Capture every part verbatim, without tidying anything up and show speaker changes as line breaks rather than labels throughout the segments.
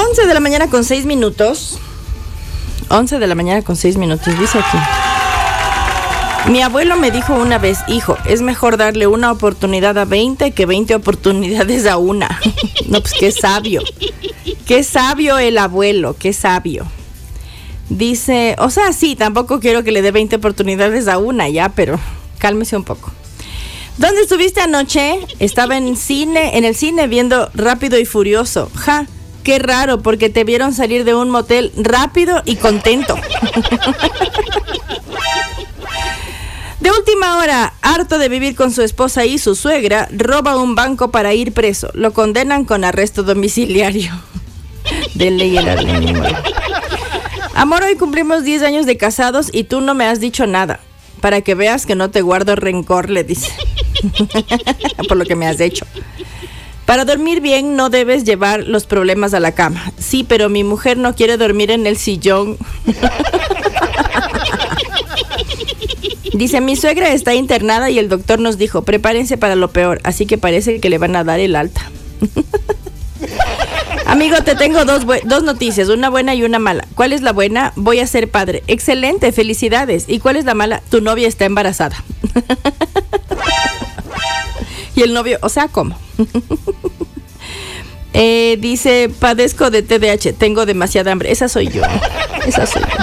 once de la mañana con seis minutos. once de la mañana con seis minutos, dice aquí. Mi abuelo me dijo una vez, hijo, es mejor darle una oportunidad a veinte que veinte oportunidades a una. No, pues qué sabio. Qué sabio el abuelo, qué sabio. Dice, o sea, sí, tampoco quiero que le dé veinte oportunidades a una ya, pero cálmese un poco. ¿Dónde estuviste anoche? Estaba en cine, en el cine viendo Rápido y Furioso. Ja, qué raro, porque te vieron salir de un motel rápido y contento. De última hora, harto de vivir con su esposa y su suegra, roba un banco para ir preso. Lo condenan con arresto domiciliario. De ley el ánimo. Amor, hoy cumplimos diez años de casados y tú no me has dicho nada. Para que veas que no te guardo rencor, le dice. Por lo que me has hecho. Para dormir bien no debes llevar los problemas a la cama. Sí, pero mi mujer no quiere dormir en el sillón. Dice, mi suegra está internada y el doctor nos dijo, prepárense para lo peor, así que parece que le van a dar el alta. Amigo, te tengo dos, bu- dos noticias, una buena y una mala. ¿Cuál es la buena? Voy a ser padre. Excelente, felicidades. ¿Y cuál es la mala? Tu novia está embarazada. Y el novio, o sea, ¿cómo? eh, dice, padezco de T D A H, tengo demasiada hambre. Esa soy yo. Esa soy yo.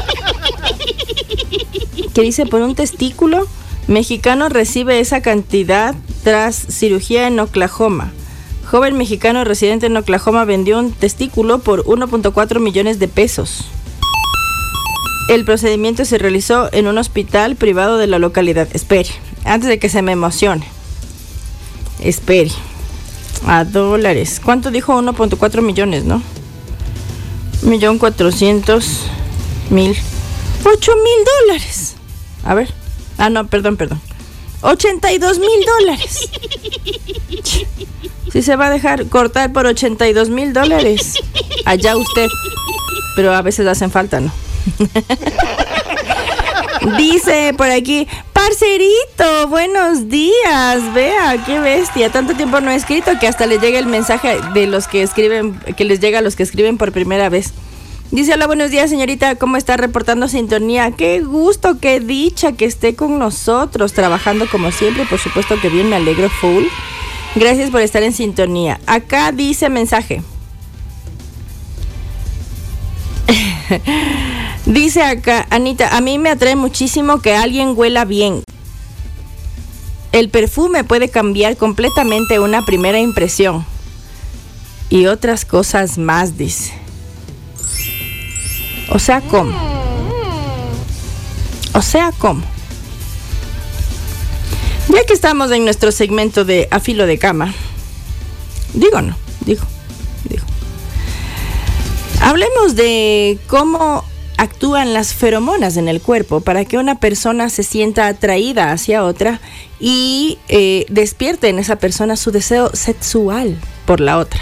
¿Qué dice? Por un testículo, mexicano recibe esa cantidad tras cirugía en Oklahoma. Joven mexicano residente en Oklahoma vendió un testículo por uno punto cuatro millones de pesos. El procedimiento se realizó en un hospital privado de la localidad. Espere, antes de que se me emocione. Espere. A dólares. ¿Cuánto dijo? uno punto cuatro millones, ¿no? Millón cuatrocientos mil. Ocho mil dólares. A ver. Ah, no, perdón, perdón. ochenta y dos mil dólares. Si se va a dejar cortar por ochenta y dos mil dólares, allá usted. Pero a veces hacen falta, ¿no? Dice por aquí, parcerito, buenos días. Vea, qué bestia. Tanto tiempo no he escrito que hasta le llega el mensaje de los que escriben, que les llega a los que escriben por primera vez. Dice, hola, buenos días, señorita, ¿cómo está? Reportando sintonía. Qué gusto, qué dicha que esté con nosotros, trabajando como siempre. Por supuesto que bien, me alegro full. Gracias por estar en sintonía. Acá dice mensaje. Dice acá, Anita, a mí me atrae muchísimo que alguien huela bien. El perfume puede cambiar completamente una primera impresión. Y otras cosas más, dice. O sea, ¿cómo? O sea, ¿cómo? Ya que estamos en nuestro segmento de A Filo de Cama, digo no, digo, digo. Hablemos de cómo actúan las feromonas en el cuerpo para que una persona se sienta atraída hacia otra y eh, despierte en esa persona su deseo sexual por la otra.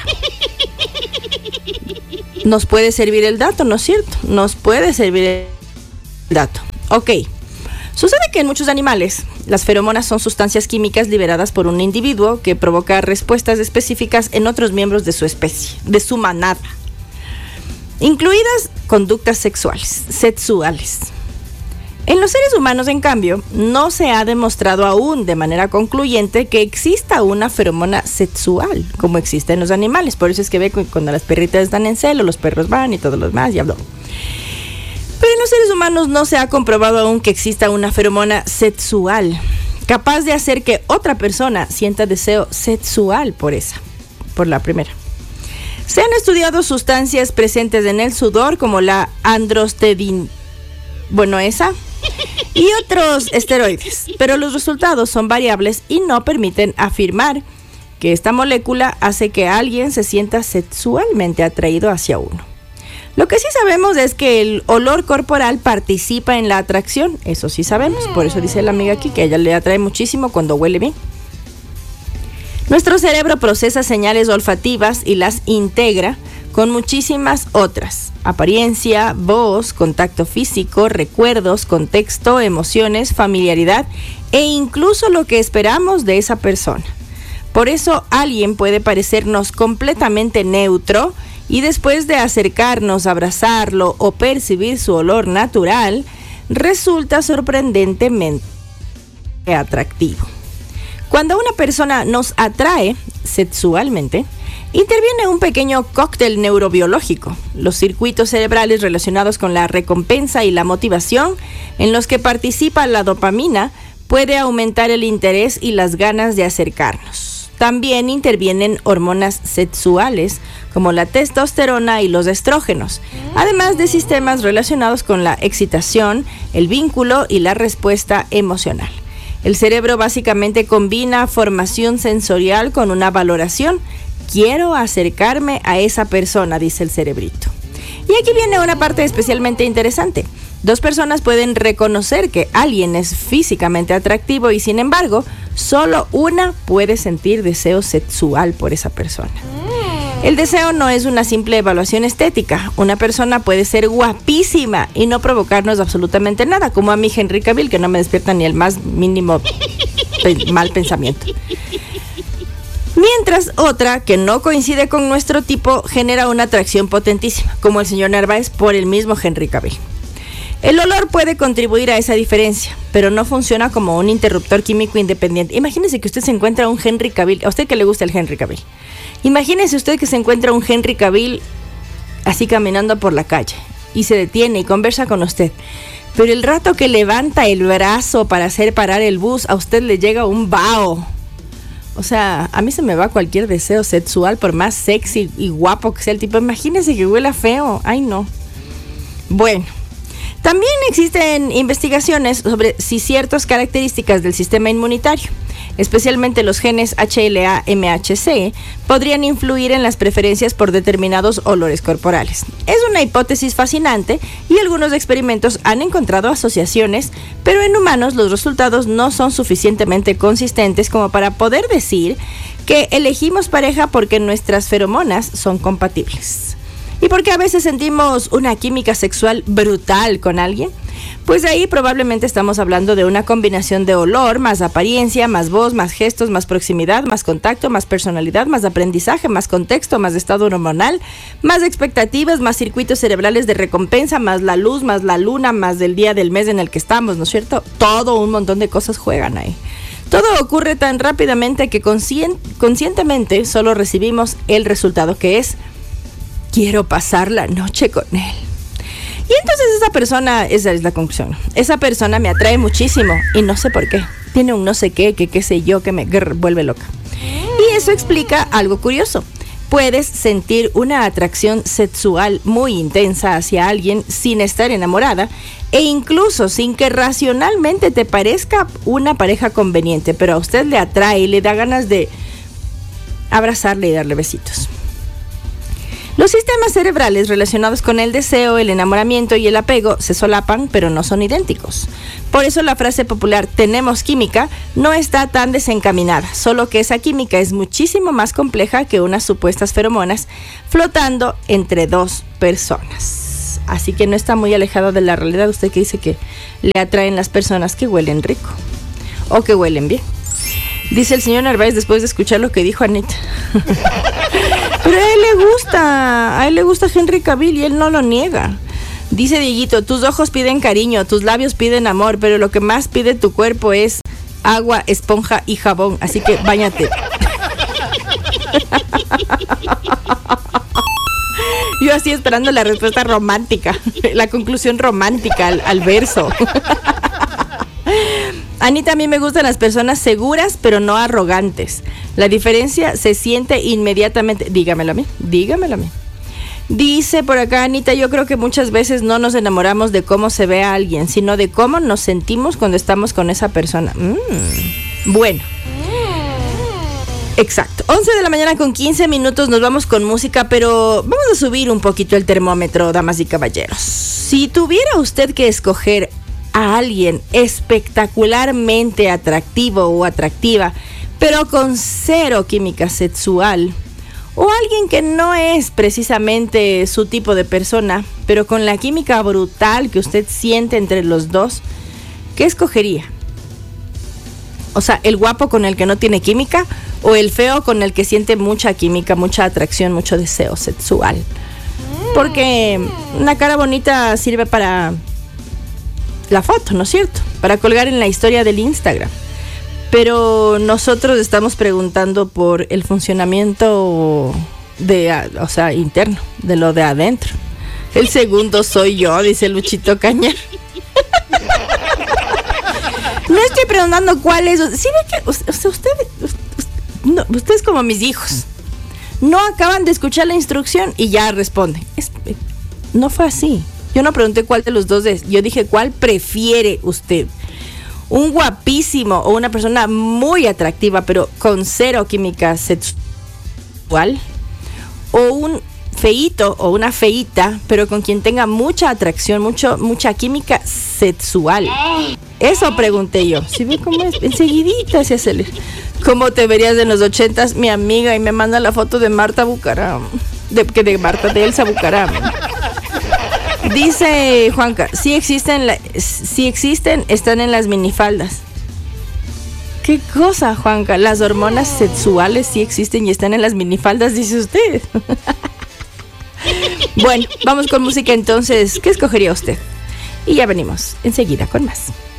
Nos puede servir el dato, ¿no es cierto? Nos puede servir el dato. Ok. Sucede que en muchos animales, las feromonas son sustancias químicas liberadas por un individuo que provoca respuestas específicas en otros miembros de su especie, de su manada, incluidas conductas sexuales, sexuales. En los seres humanos, en cambio, no se ha demostrado aún de manera concluyente que exista una feromona sexual, como existe en los animales. Por eso es que ve cuando las perritas están en celo, los perros van y todos los demás, y habló. Pero en los seres humanos no se ha comprobado aún que exista una feromona sexual, capaz de hacer que otra persona sienta deseo sexual por esa, por la primera. Se han estudiado sustancias presentes en el sudor, como la androstedina, bueno, esa, y otros esteroides, pero los resultados son variables y no permiten afirmar que esta molécula hace que alguien se sienta sexualmente atraído hacia uno. Lo que sí sabemos es que el olor corporal participa en la atracción, eso sí sabemos, por eso dice la amiga aquí que a ella le atrae muchísimo cuando huele bien. Nuestro cerebro procesa señales olfativas y las integra con muchísimas otras: apariencia, voz, contacto físico, recuerdos, contexto, emociones, familiaridad e incluso lo que esperamos de esa persona. Por eso alguien puede parecernos completamente neutro y después de acercarnos, abrazarlo o percibir su olor natural, resulta sorprendentemente atractivo. Cuando una persona nos atrae sexualmente, interviene un pequeño cóctel neurobiológico, los circuitos cerebrales relacionados con la recompensa y la motivación, en los que participa la dopamina, puede aumentar el interés y las ganas de acercarnos. También intervienen hormonas sexuales como la testosterona y los estrógenos, además de sistemas relacionados con la excitación, el vínculo y la respuesta emocional. El cerebro básicamente combina formación sensorial con una valoración. Quiero acercarme a esa persona, dice el cerebrito. Y aquí viene una parte especialmente interesante. Dos personas pueden reconocer que alguien es físicamente atractivo y, sin embargo, solo una puede sentir deseo sexual por esa persona. El deseo no es una simple evaluación estética. Una persona puede ser guapísima y no provocarnos absolutamente nada, como a mí Henry Cavill, que no me despierta ni el más mínimo pe- mal pensamiento. Mientras otra, que no coincide con nuestro tipo, genera una atracción potentísima, como el señor Narváez por el mismo Henry Cavill. El olor puede contribuir a esa diferencia, pero no funciona como un interruptor químico independiente. Imagínese que usted se encuentra un Henry Cavill, a usted que le gusta el Henry Cavill. Imagínese usted que se encuentra un Henry Cavill así caminando por la calle y se detiene y conversa con usted. Pero el rato que levanta el brazo para hacer parar el bus, a usted le llega un vaho. O sea, a mí se me va cualquier deseo sexual, por más sexy y guapo que sea el tipo. Imagínese que huela feo. Ay, no. Bueno. También existen investigaciones sobre si ciertas características del sistema inmunitario, especialmente los genes H L A M H C, podrían influir en las preferencias por determinados olores corporales. Es una hipótesis fascinante y algunos experimentos han encontrado asociaciones, pero en humanos los resultados no son suficientemente consistentes como para poder decir que elegimos pareja porque nuestras feromonas son compatibles. ¿Y por qué a veces sentimos una química sexual brutal con alguien? Pues de ahí probablemente estamos hablando de una combinación de olor, más apariencia, más voz, más gestos, más proximidad, más contacto, más personalidad, más aprendizaje, más contexto, más estado hormonal, más expectativas, más circuitos cerebrales de recompensa, más la luz, más la luna, más del día del mes en el que estamos, ¿no es cierto? Todo un montón de cosas juegan ahí. Todo ocurre tan rápidamente que conscien- conscientemente solo recibimos el resultado, que es: quiero pasar la noche con él. Y entonces esa persona, esa es la conclusión, esa persona me atrae muchísimo y no sé por qué. Tiene un no sé qué, que qué sé yo, que me grr, vuelve loca. Y eso explica algo curioso. Puedes sentir una atracción sexual muy intensa hacia alguien sin estar enamorada e incluso sin que racionalmente te parezca una pareja conveniente, pero a usted le atrae y le da ganas de abrazarle y darle besitos. Los sistemas cerebrales relacionados con el deseo, el enamoramiento y el apego se solapan, pero no son idénticos. Por eso la frase popular "tenemos química" no está tan desencaminada, solo que esa química es muchísimo más compleja que unas supuestas feromonas flotando entre dos personas. Así que no está muy alejado de la realidad. Usted que dice que le atraen las personas que huelen rico o que huelen bien. Dice el señor Narváez después de escuchar lo que dijo Anita. Pero a él le gusta, a él le gusta Henry Cavill y él no lo niega. Dice Dieguito, tus ojos piden cariño, tus labios piden amor, pero lo que más pide tu cuerpo es agua, esponja y jabón, así que báñate. Yo así esperando la respuesta romántica, la conclusión romántica al, al verso. Anita, a mí me gustan las personas seguras, pero no arrogantes. La diferencia se siente inmediatamente. Dígamelo a mí, dígamelo a mí. Dice por acá Anita, yo creo que muchas veces no nos enamoramos de cómo se ve a alguien, sino de cómo nos sentimos cuando estamos con esa persona. Mm, bueno. Exacto. once de la mañana con quince minutos, nos vamos con música, pero vamos a subir un poquito el termómetro, damas y caballeros. Si tuviera usted que escoger a alguien espectacularmente atractivo o atractiva, pero con cero química sexual, o alguien que no es precisamente su tipo de persona, pero con la química brutal que usted siente entre los dos, ¿qué escogería? O sea, el guapo con el que no tiene química o el feo con el que siente mucha química, mucha atracción, mucho deseo sexual. Porque una cara bonita sirve para la foto, ¿no es cierto? Para colgar en la historia del Instagram. Pero nosotros estamos preguntando por el funcionamiento de, o sea, interno, de lo de adentro. El segundo soy yo, dice Luchito Cañar. No estoy preguntando cuál es. ¿Sí ve que usted, usted, usted, no, ustedes como mis hijos no acaban de escuchar la instrucción y ya responden? Es, no fue así. Yo no pregunté cuál de los dos es. Yo dije cuál prefiere usted. Un guapísimo o una persona muy atractiva pero con cero química sexual, o un feíto o una feíta pero con quien tenga mucha atracción, mucho, mucha química sexual. Eso pregunté yo. ¿Sí ve cómo es? Enseguidita se acelera. ¿Cómo te verías en los ochentas, mi amiga? Y me manda la foto de Marta Bucaram. De, que de Marta, de Elsa Bucaram. Dice Juanca, sí existen, la, sí existen, están en las minifaldas. ¿Qué cosa, Juanca? Las hormonas sexuales sí existen y están en las minifaldas, dice usted. Bueno, vamos con música entonces. ¿Qué escogería usted? Y ya venimos enseguida con más.